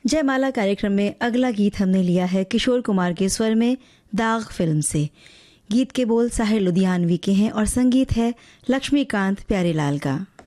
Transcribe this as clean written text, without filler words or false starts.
जयमाला कार्यक्रम में अगला गीत हमने लिया है किशोर कुमार के स्वर में दाग फिल्म से। गीत के बोल साहिर लुधियानवी के हैं और संगीत है लक्ष्मीकांत प्यारेलाल का।